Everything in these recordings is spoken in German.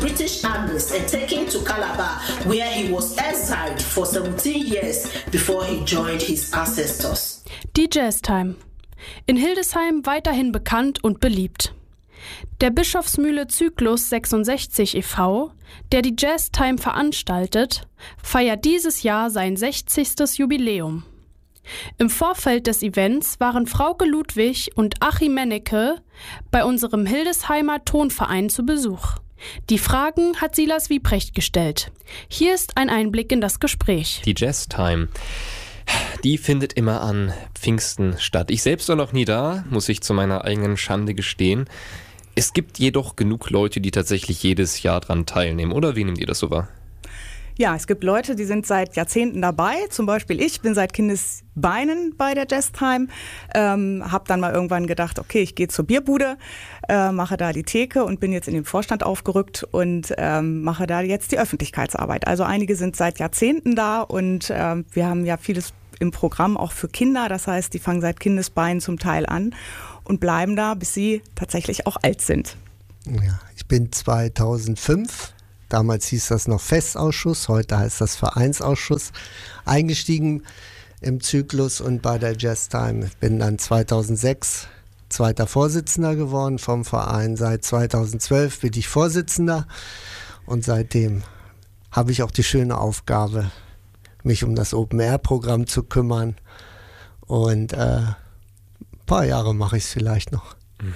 British armies and taken to Calabar, where he was exiled for 17 years before he joined his ancestors. Die Jazztime. In Hildesheim weiterhin bekannt und beliebt. Der Bischofsmühle Zyklus 66 e.V., der die Jazztime veranstaltet, feiert dieses Jahr sein 60. Jubiläum. Im Vorfeld des Events waren Frauke Ludwig und Achim Mennecke bei unserem Hildesheimer Tonverein zu Besuch. Die Fragen hat Silas Wiebrecht gestellt. Hier ist ein Einblick in das Gespräch. Die Jazztime, die findet immer an Pfingsten statt. Ich selbst war noch nie da, muss ich zu meiner eigenen Schande gestehen. Es gibt jedoch genug Leute, die tatsächlich jedes Jahr dran teilnehmen. Oder wie nehmt ihr das so wahr? Ja, es gibt Leute, die sind seit Jahrzehnten dabei. Zum Beispiel ich bin seit Kindesbeinen bei der Jazztime. Habe dann mal irgendwann gedacht, okay, ich gehe zur Bierbude, mache da die Theke und bin jetzt in den Vorstand aufgerückt und mache da jetzt die Öffentlichkeitsarbeit. Also einige sind seit Jahrzehnten da und wir haben ja vieles im Programm auch für Kinder. Das heißt, die fangen seit Kindesbeinen zum Teil an und bleiben da, bis sie tatsächlich auch alt sind. Ja, ich bin 2005, damals hieß das noch Festausschuss, heute heißt das Vereinsausschuss, eingestiegen im Zyklus und bei der Jazztime. Ich bin dann 2006 zweiter Vorsitzender geworden vom Verein. Seit 2012 bin ich Vorsitzender und seitdem habe ich auch die schöne Aufgabe, mich um das Open-Air-Programm zu kümmern und paar Jahre mache ich es vielleicht noch.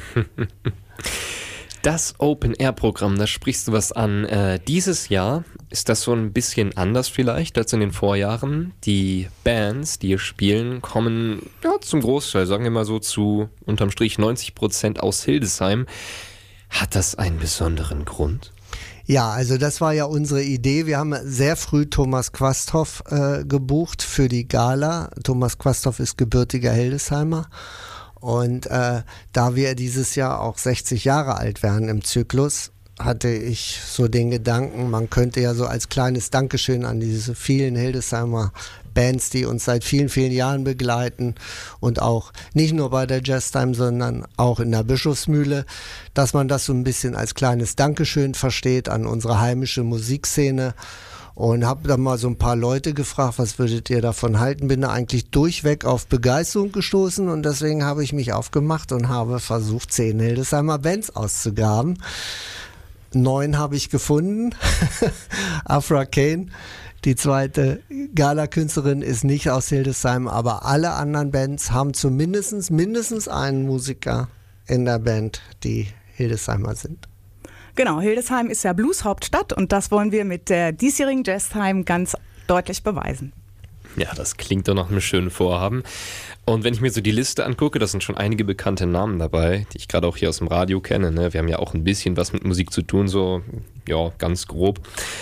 Das Open-Air-Programm, da sprichst du was an. Dieses Jahr ist das so ein bisschen anders vielleicht als in den Vorjahren. Die Bands, die hier spielen, kommen zum Großteil, sagen wir mal so zu unterm Strich 90% aus Hildesheim. Hat das einen besonderen Grund? Ja, also das war ja unsere Idee. Wir haben sehr früh Thomas Quasthoff gebucht für die Gala. Thomas Quasthoff ist gebürtiger Hildesheimer. Und da wir dieses Jahr auch 60 Jahre alt werden im Zyklus, hatte ich so den Gedanken, man könnte ja so als kleines Dankeschön an diese vielen Hildesheimer Bands, die uns seit vielen, vielen Jahren begleiten und auch nicht nur bei der Jazztime, sondern auch in der Bischofsmühle, dass man das so ein bisschen als kleines Dankeschön versteht an unsere heimische Musikszene. Und habe dann mal so ein paar Leute gefragt, was würdet ihr davon halten? Bin da eigentlich durchweg auf Begeisterung gestoßen und deswegen habe ich mich aufgemacht und habe versucht, 10 Hildesheimer Bands auszugraben. 9 habe ich gefunden. Afra Kane, die zweite Gala-Künstlerin, ist nicht aus Hildesheim, aber alle anderen Bands haben zumindest mindestens einen Musiker in der Band, die Hildesheimer sind. Genau, Hildesheim ist ja Blues-Hauptstadt und das wollen wir mit der diesjährigen Jazztime ganz deutlich beweisen. Ja, das klingt doch nach einem schönen Vorhaben. Und wenn ich mir so die Liste angucke, da sind schon einige bekannte Namen dabei, die ich gerade auch hier aus dem Radio kenne. Ne? Wir haben ja auch ein bisschen was mit Musik zu tun, so ja, ganz grob.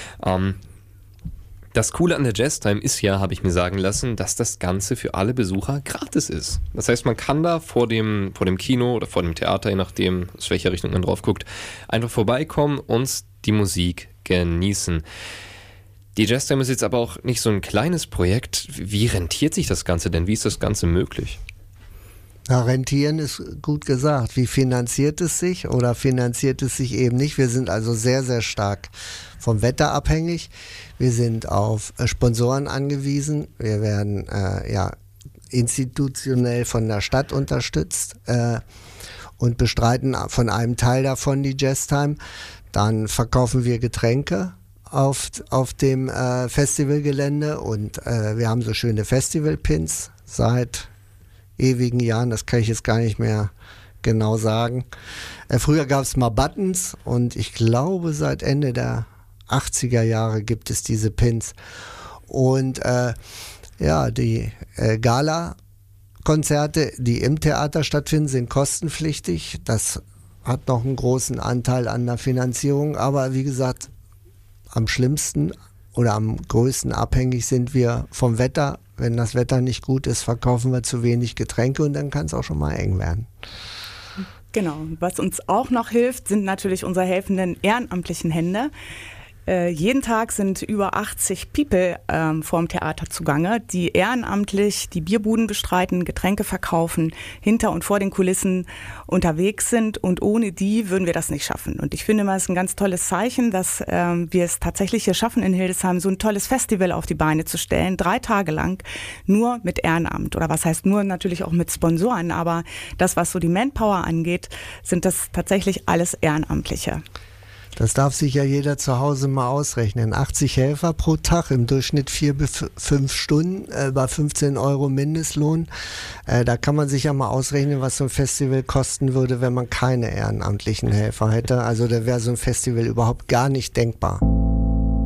Das Coole an der Jazztime ist ja, habe ich mir sagen lassen, dass das Ganze für alle Besucher gratis ist. Das heißt, man kann da vor dem Kino oder vor dem Theater, je nachdem, aus welcher Richtung man drauf guckt, einfach vorbeikommen und die Musik genießen. Die Jazztime ist jetzt aber auch nicht so ein kleines Projekt. Wie rentiert sich das Ganze denn? Wie ist das Ganze möglich? Ja, rentieren ist gut gesagt. Wie finanziert es sich oder finanziert es sich eben nicht? Wir sind also sehr, sehr stark vom Wetter abhängig. Wir sind auf Sponsoren angewiesen. Wir werden institutionell von der Stadt unterstützt und bestreiten von einem Teil davon die Jazztime. Dann verkaufen wir Getränke auf dem Festivalgelände und wir haben so schöne Festivalpins seit ewigen Jahren, das kann ich jetzt gar nicht mehr genau sagen. Früher gab es mal Buttons und ich glaube seit Ende der 80er Jahre gibt es diese Pins. Und die Gala-Konzerte, die im Theater stattfinden, sind kostenpflichtig. Das hat noch einen großen Anteil an der Finanzierung, aber wie gesagt, am schlimmsten oder am größten abhängig sind wir vom Wetter. Wenn das Wetter nicht gut ist, verkaufen wir zu wenig Getränke und dann kann es auch schon mal eng werden. Genau, was uns auch noch hilft, sind natürlich unsere helfenden ehrenamtlichen Hände. Jeden Tag sind über 80 People vorm Theater zugange, die ehrenamtlich die Bierbuden bestreiten, Getränke verkaufen, hinter und vor den Kulissen unterwegs sind, und ohne die würden wir das nicht schaffen. Und ich finde, es ist ein ganz tolles Zeichen, dass wir es tatsächlich hier schaffen, in Hildesheim so ein tolles Festival auf die Beine zu stellen, 3 Tage lang, nur mit Ehrenamt. Oder was heißt nur, natürlich auch mit Sponsoren, aber das, was so die Manpower angeht, sind das tatsächlich alles Ehrenamtliche. Das darf sich ja jeder zu Hause mal ausrechnen. 80 Helfer pro Tag, im Durchschnitt 4 bis 5 Stunden, bei 15 € Mindestlohn. Da kann man sich ja mal ausrechnen, was so ein Festival kosten würde, wenn man keine ehrenamtlichen Helfer hätte. Also da wäre so ein Festival überhaupt gar nicht denkbar.